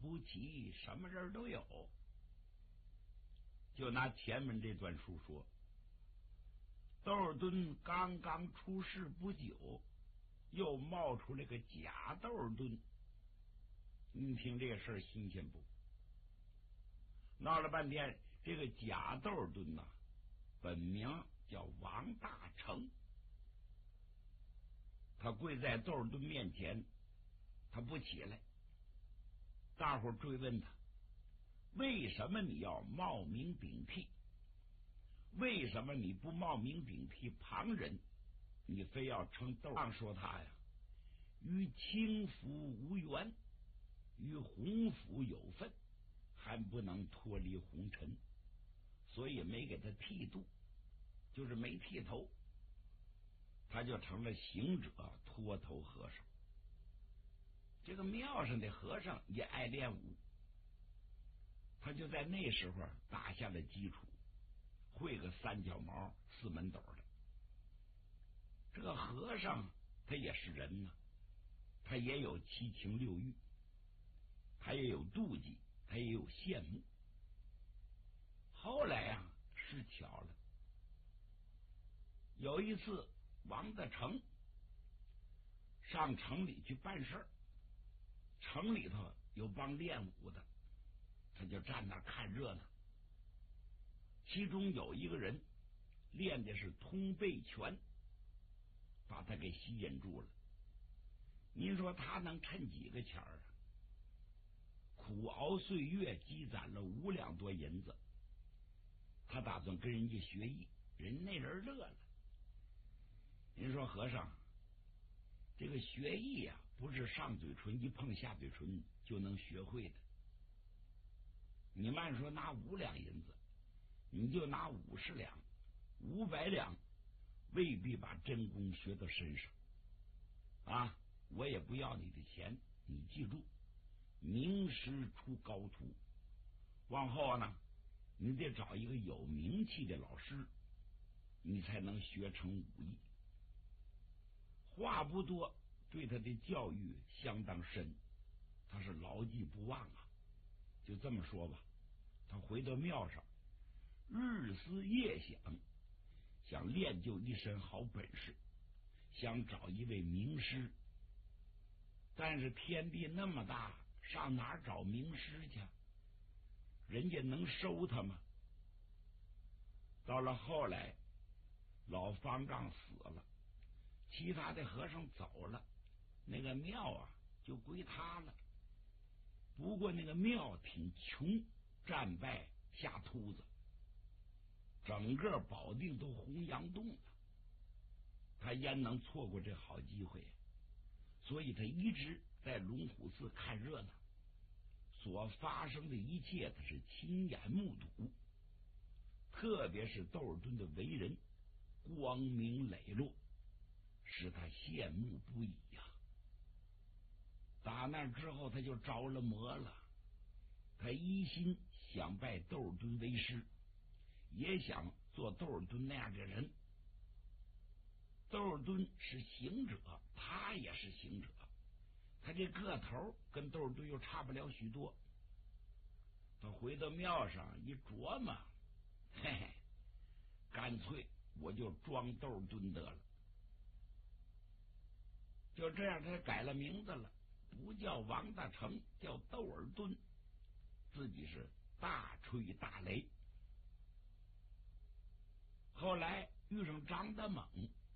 不齐，什么人都有。就拿前文这段书说，窦尔敦刚刚出世不久，又冒出来个假窦尔敦。你听这个事儿新鲜不？闹了半天，这个假窦尔敦呐，本名叫王大成。他跪在窦尔敦面前，他不起来。大伙追问他，为什么你要冒名顶替？为什么你不冒名顶替旁人？你非要称窦上说他呀，与清府无缘，与洪府有份，还不能脱离红尘，所以没给他剃度，就是没剃头，他就成了行者脱头和尚。这个庙上的和尚也爱练武，他就在那时候打下了基础，会个三脚毛四门斗的。这个和尚他也是人呢，他也有七情六欲，他也有妒忌，他也有羡慕。后来啊，是巧了，有一次王大成上城里去办事儿，城里头有帮练武的，他就站那看热闹。其中有一个人练的是通背拳，把他给吸引住了。您说他能趁几个钱儿啊？苦熬岁月，积攒了5两多银子，他打算跟人家学艺，人那人乐了。您说和尚，这个学艺啊，不是上嘴唇一碰下嘴唇就能学会的。你慢说拿5两银子，你就拿50两、500两，未必把真功学到身上啊！我也不要你的钱，你记住，名师出高徒，往后呢，你得找一个有名气的老师，你才能学成武艺。话不多，对他的教育相当深，他是牢记不忘啊。就这么说吧，他回到庙上，日思夜想，想练就一身好本事，想找一位名师。但是天地那么大，上哪儿找名师去？人家能收他吗？到了后来，老方丈死了，其他的和尚走了，那个庙啊就归他了。不过那个庙挺穷，战败下秃子，整个保定都洪洋洞了，他焉能错过这好机会呀？所以他一直在龙虎寺看热闹，所发生的一切他是亲眼目睹，特别是窦尔敦的为人光明磊落，使他羡慕不已呀。打那之后他就着了魔了，他一心想拜窦尔敦为师，也想做窦尔敦那样的人。窦尔敦是行者，他也是行者，他这个头跟窦尔敦又差不了许多。他回到庙上一琢磨，嘿嘿，干脆我就装窦尔敦得了。就这样，他改了名字了，不叫王大成，叫窦尔敦，自己是大吹大擂。后来遇上张德猛，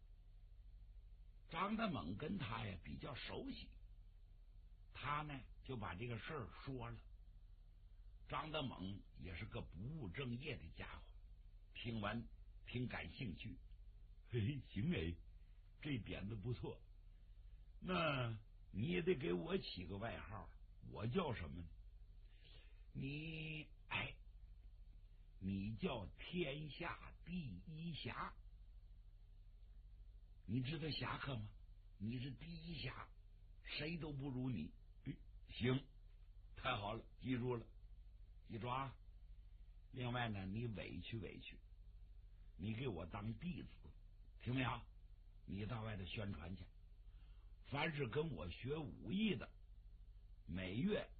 张德猛跟他呀比较熟悉，他呢就把这个事儿说了。张德猛也是个不务正业的家伙，听完挺感兴趣。嘿嘿，行哎，这点子不错。那你也得给我起个外号，我叫什么呢？你叫天下第一侠。你知道侠客吗？你是第一侠，谁都不如你。行，太好了，记住了，记住啊。另外呢，你委屈委屈，你给我当弟子，听没有？你到外头宣传去，凡是跟我学武艺的，每月